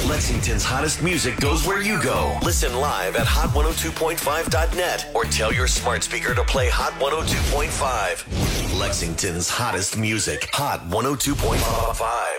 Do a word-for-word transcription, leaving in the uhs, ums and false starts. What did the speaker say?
Lexington's hottest music goes where you go. Listen live at hot one oh two point five dot net or tell your smart speaker to play Hot one oh two point five. Lexington's hottest music. Hot one oh two point five.